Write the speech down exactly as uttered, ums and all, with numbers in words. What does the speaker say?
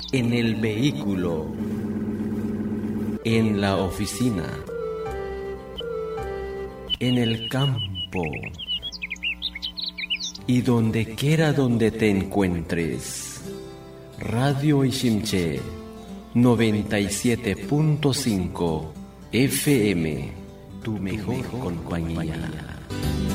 en el vehículo, en la oficina, en el campo y donde quiera donde te encuentres. Radio Ishimché noventa y siete punto cinco F M, tu mejor compañía.